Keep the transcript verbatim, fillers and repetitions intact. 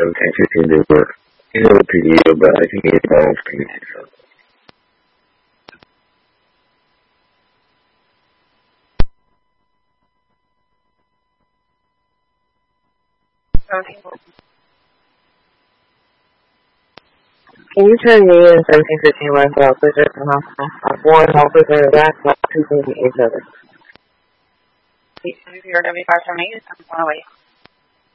seventeen fifteen to work. You know the P D O, but I can get my own P D O. Can you turn me in seventeen fifteen right now? Put this in the hospital. I'm one officer in the back, not two things each other. Zero W five seven eight, I'm one away.